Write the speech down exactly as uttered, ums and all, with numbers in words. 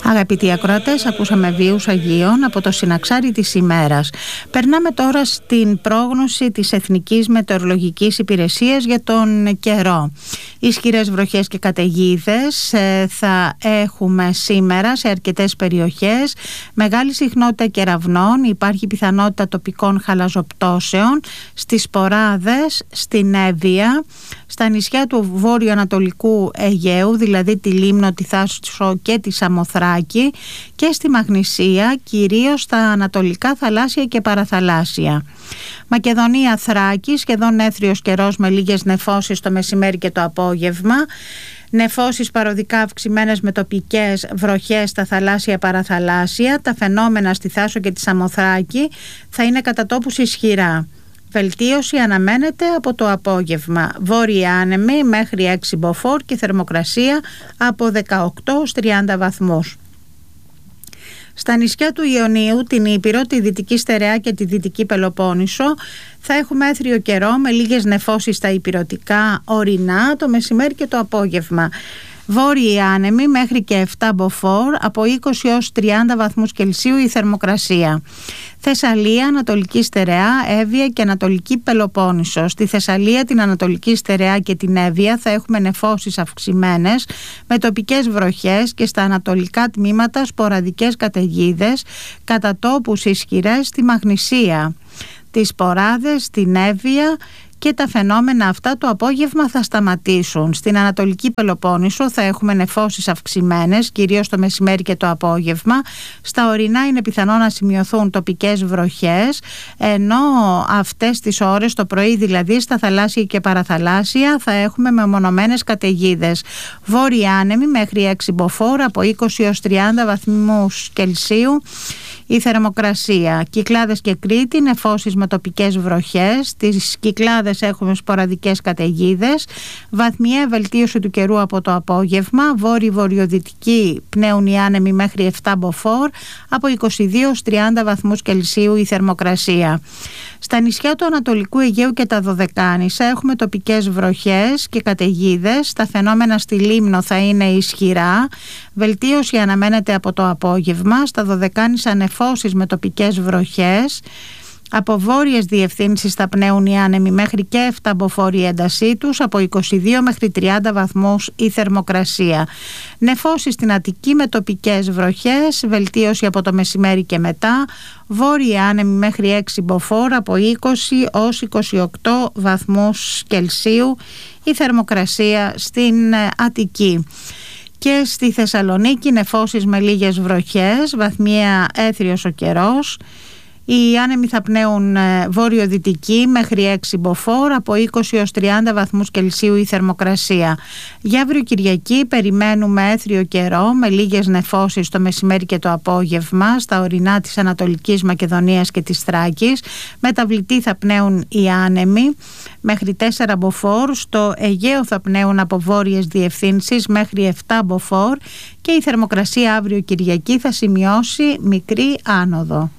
Αγαπητοί ακροατές, ακούσαμε βίους Αγίων από το Συναξάρι της ημέρας. Περνάμε τώρα στην πρόγνωση της Εθνικής Μετεωρολογικής Υπηρεσίας για τον καιρό. Ισχυρές βροχές και καταιγίδες θα έχουμε σήμερα σε αρκετές περιοχές. Μεγάλη συχνότητα κεραυνών, υπάρχει πιθανότητα τοπικών χαλαζοπτώσεων στις Σποράδες, στην Εύβοια, στα νησιά του βόρειο-ανατολικού Αιγαίου, δηλαδή τη Λίμνο, τη Θάσο και τη Σαμοθράκη, και στη Μαγνησία, κυρίως στα ανατολικά θαλάσσια και παραθαλάσσια. Μακεδονία, Θράκη, σχεδόν έθριος καιρός με λίγες νεφώσεις το μεσημέρι και το απόγευμα. Νεφώσεις παροδικά αυξημένες με τοπικές βροχές στα θαλάσσια παραθαλάσσια. Τα φαινόμενα στη Θάσο και τη Σαμοθράκη θα είναι κατά τόπους ισχυρά. Βελτίωση αναμένεται από το απόγευμα. Βόρειοι άνεμοι μέχρι έξι μποφόρ και θερμοκρασία από δεκαοκτώ έως τριάντα βαθμούς. Στα νησιά του Ιωνίου, την Ήπειρο, τη Δυτική Στερεά και τη Δυτική Πελοπόννησο θα έχουμε έθριο καιρό με λίγες νεφώσεις στα ηπειρωτικά ορεινά το μεσημέρι και το απόγευμα. Βόρειοι άνεμοι μέχρι και επτά μποφόρ, από είκοσι έως τριάντα βαθμούς Κελσίου η θερμοκρασία. Θεσσαλία, Ανατολική Στερεά, Εύβοια και Ανατολική Πελοπόννησο. Στη Θεσσαλία, την Ανατολική Στερεά και την Εύβοια θα έχουμε νεφώσεις αυξημένες με τοπικές βροχές και στα ανατολικά τμήματα σποραδικές καταιγίδες, κατά τόπους ισχυρές στη Μαγνησία, τις Σποράδες, στην Εύβοια, και τα φαινόμενα αυτά το απόγευμα θα σταματήσουν. Στην Ανατολική Πελοπόννησο θα έχουμε νεφώσεις αυξημένες, κυρίως το μεσημέρι και το απόγευμα. Στα ορεινά είναι πιθανό να σημειωθούν τοπικές βροχές, ενώ αυτές τις ώρες, το πρωί δηλαδή, στα θαλάσσια και παραθαλάσσια θα έχουμε μεμονωμένες καταιγίδες. Βόρειοι άνεμοι μέχρι έξι μποφόρ, από είκοσι έως τριάντα βαθμούς Κελσίου η θερμοκρασία. Κυκλάδες και Κρήτη, νεφώσεις με τοπικές βροχές. Στις Κυκλάδες έχουμε σποραδικές καταιγίδες. Βαθμιαία βελτίωση του καιρού από το απόγευμα. Βόρειο-βορειοδυτική πνέουν οι άνεμοι μέχρι επτά μποφόρ, από είκοσι δύο έως τριάντα βαθμούς Κελσίου η θερμοκρασία. Στα νησιά του Ανατολικού Αιγαίου και τα Δωδεκάνησα έχουμε τοπικές βροχές και καταιγίδες. Τα φαινόμενα στη Λίμνο θα είναι ισχυρά. Βελτίωση αναμένεται από το απόγευμα. Στα Δωδεκάνησα νεφώσεις με τοπικές βροχές. Από βόρειες διευθύνσεις θα πνέουν οι άνεμοι μέχρι και επτά μποφόρ η έντασή τους, από είκοσι δύο μέχρι τριάντα βαθμούς η θερμοκρασία. Νεφώσεις στην Αττική με τοπικές βροχές, βελτίωση από το μεσημέρι και μετά. Βόρειοι άνεμοι μέχρι έξι μποφόρ, από είκοσι έως είκοσι οκτώ βαθμούς Κελσίου η θερμοκρασία στην Αττική. Και στη Θεσσαλονίκη νεφώσεις με λίγες βροχές, βαθμιαία έθριος ο καιρός. Οι άνεμοι θα πνέουν βόρειο-δυτική μέχρι έξι μποφόρ, από είκοσι έως τριάντα βαθμούς Κελσίου η θερμοκρασία. Για αύριο Κυριακή περιμένουμε έθριο καιρό με λίγες νεφώσεις το μεσημέρι και το απόγευμα στα ορεινά της Ανατολικής Μακεδονίας και της Θράκης. Μεταβλητή θα πνέουν οι άνεμοι μέχρι τέσσερα μποφόρ, στο Αιγαίο θα πνέουν από βόρειες διευθύνσεις μέχρι επτά μποφόρ και η θερμοκρασία αύριο Κυριακή θα σημειώσει μικρή άνοδο.